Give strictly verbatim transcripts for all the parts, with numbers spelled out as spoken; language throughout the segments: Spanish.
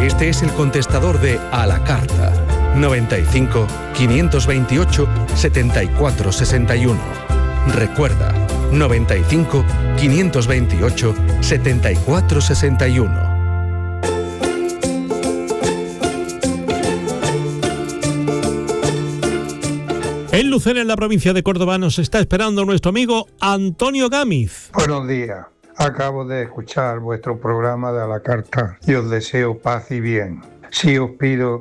Este es el contestador de A la Carta. noventa y cinco, quinientos veintiocho, setenta y cuatro sesenta y uno. Recuerda, noventa y cinco, quinientos veintiocho, setenta y cuatro sesenta y uno. En Lucena, en la provincia de Córdoba, nos está esperando nuestro amigo Antonio Gámez. Buenos días. Acabo de escuchar vuestro programa de A la Carta y os deseo paz y bien. Sí os pido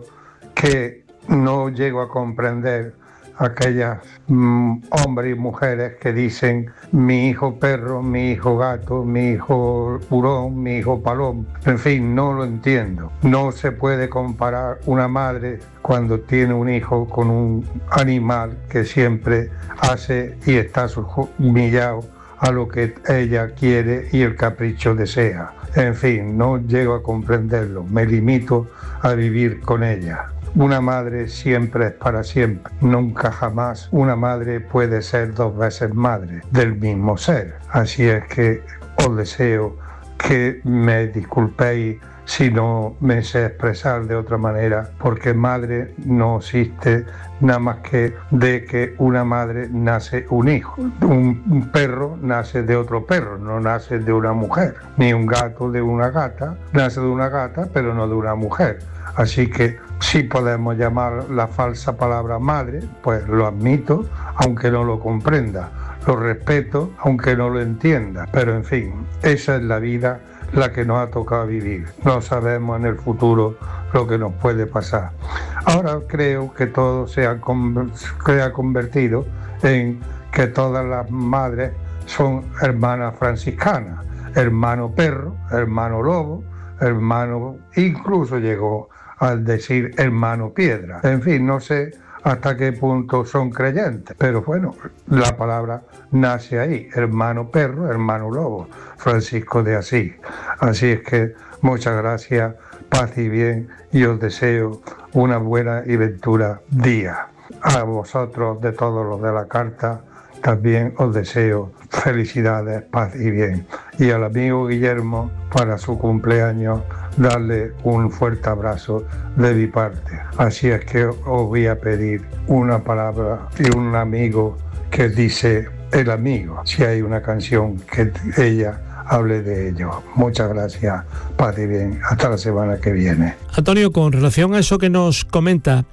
que no llego a comprender aquellas mm, hombres y mujeres que dicen mi hijo perro, mi hijo gato, mi hijo hurón, mi hijo paloma. En fin, no lo entiendo. No se puede comparar una madre cuando tiene un hijo con un animal que siempre hace y está humillado a lo que ella quiere y el capricho desea. En fin, no llego a comprenderlo. Me limito a vivir con ella. Una madre siempre es para siempre, nunca jamás una madre puede ser dos veces madre del mismo ser. Así es que os deseo que me disculpéis si no me sé expresar de otra manera, porque madre no existe nada más que de que una madre nace un hijo. Un perro nace de otro perro, no nace de una mujer, ni un gato de una gata, nace de una gata pero no de una mujer. Así que sí podemos llamar la falsa palabra madre, pues lo admito, aunque no lo comprenda, lo respeto, aunque no lo entienda, pero en fin, esa es la vida la que nos ha tocado vivir. No sabemos en el futuro lo que nos puede pasar. Ahora creo que todo se ha, se ha convertido en que todas las madres son hermanas franciscanas, hermano perro, hermano lobo, hermano, incluso llegó al decir hermano piedra. En fin, no sé hasta qué punto son creyentes, pero bueno, la palabra nace ahí, hermano perro, hermano lobo, Francisco de Asís. Así es que muchas gracias, paz y bien, y os deseo una buena y ventura día. A vosotros, de todos los de la carta, también os deseo felicidades, paz y bien. Y al amigo Guillermo, para su cumpleaños, darle un fuerte abrazo de mi parte. Así es que os voy a pedir una palabra y un amigo que dice el amigo, si hay una canción que ella hable de ello. Muchas gracias, paz y bien. Hasta la semana que viene. Antonio, con relación a eso que nos comenta,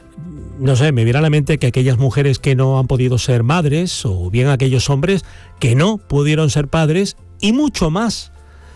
no sé, me viene a la mente que aquellas mujeres que no han podido ser madres, o bien aquellos hombres que no pudieron ser padres, y mucho más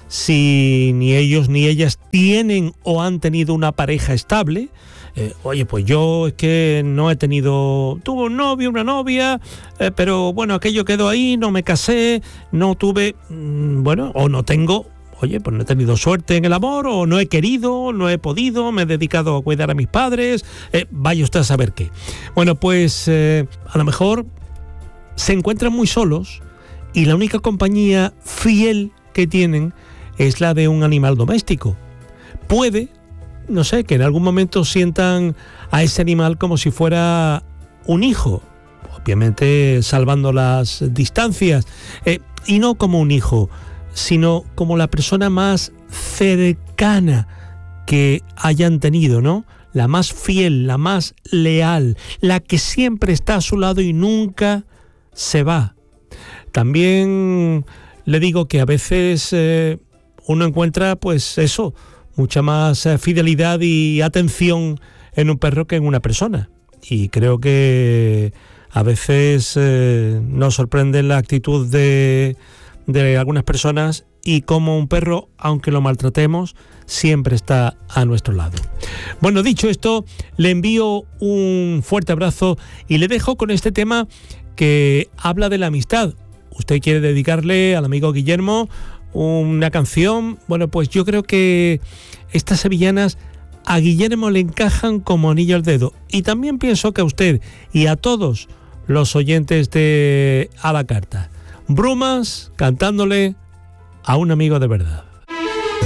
si ni ellos ni ellas tienen o han tenido una pareja estable. Eh, oye, pues yo es que no he tenido, tuve un novio, una novia, eh, pero bueno, aquello quedó ahí, no me casé, no tuve, mmm, bueno, o no tengo, oye, pues no he tenido suerte en el amor, o no he querido, no he podido, me he dedicado a cuidar a mis padres, eh, vaya usted a saber qué. Bueno, pues eh, a lo mejor se encuentran muy solos y la única compañía fiel que tienen es la de un animal doméstico. Puede, no sé, que en algún momento sientan a ese animal como si fuera un hijo, obviamente salvando las distancias, eh, y no como un hijo, sino como la persona más cercana que hayan tenido, ¿no? La más fiel, la más leal, la que siempre está a su lado y nunca se va. También le digo que a veces eh, uno encuentra, pues eso, mucha más eh, fidelidad y atención en un perro que en una persona. Y creo que a veces eh, nos sorprende la actitud de, de algunas personas y cómo un perro, aunque lo maltratemos, siempre está a nuestro lado. Bueno, dicho esto, le envío un fuerte abrazo y le dejo con este tema que habla de la amistad. Usted quiere dedicarle al amigo Guillermo una canción. Bueno, pues yo creo que estas sevillanas a Guillermo le encajan como anillo al dedo. Y también pienso que a usted y a todos los oyentes de A la Carta. Brumas cantándole a un amigo de verdad.